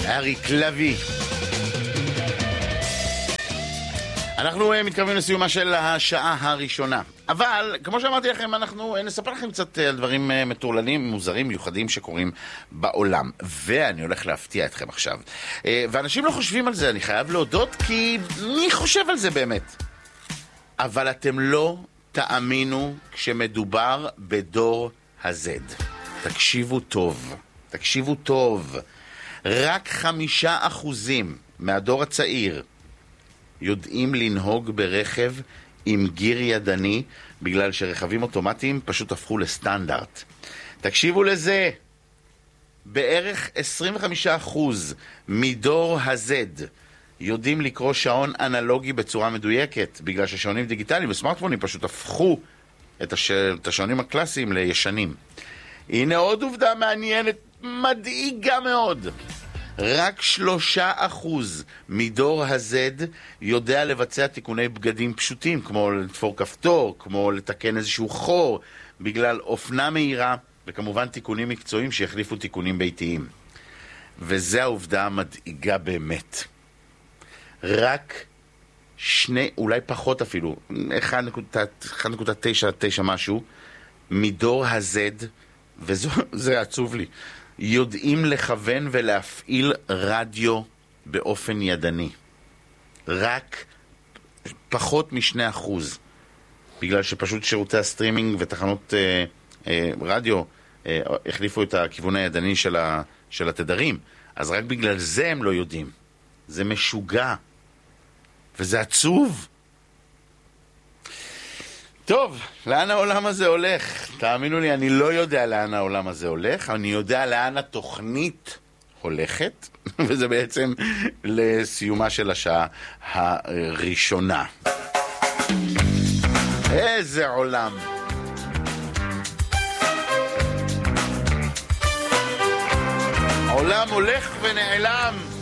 אריק לוי. אנחנו מתקרבים לסיומה של השעה הראשונה. אבל, כמו שאמרתי לכם, אנחנו נספר לכם קצת על דברים מטורלנים, מוזרים, מיוחדים שקורים בעולם. ואני הולך להפתיע אתכם עכשיו. ואנשים לא חושבים על זה, אני חייב להודות, כי מי חושב על זה באמת? אבל אתם לא תאמינו כשמדובר בדור ה-Z. תקשיבו טוב, תקשיבו טוב. רק 5% מהדור הצעיר יודעים לנהוג ברכב עם גיר ידני, בגלל שרכבים אוטומטיים פשוט הפכו לסטנדרט. תקשיבו לזה, בערך 25% מדור ה-Z יודעים לקרוא שעון אנלוגי בצורה מדויקת, בגלל ששעונים דיגיטליים וסמארטפונים פשוט הפכו את השעונים הקלאסיים לישנים. הנה עוד עובדה מעניינת, מדאיגה מאוד. רק 3% מדור ה-Z יודע לבצע תיקוני בגדים פשוטים, כמו לתפור כפתור, כמו לתקן איזשהו חור, בגלל אופנה מהירה, וכמובן תיקונים מקצועיים שיחליפו תיקונים ביתיים. וזה העובדה המדאיגה באמת. רק אולי פחות אפילו, 1.99 משהו, מדור ה-Z, וזה עצוב לי, יודעים לכוון ולהפעיל רדיו באופן ידני. רק פחות מ2%. בגלל שפשוט שירותי הסטרימינג ותחנות רדיו החליפו את הכיוון הידני של התדרים. אז רק בגלל זה הם לא יודעים. זה משוגע. וזה עצוב. טוב, לאן העולם הזה הולך? תאמינו לי, אני לא יודע לאן העולם הזה הולך, אני יודע לאן התוכנית הולכת, וזה בעצם לסיומה של השעה הראשונה. איזה עולם. העולם הולך ונעלם.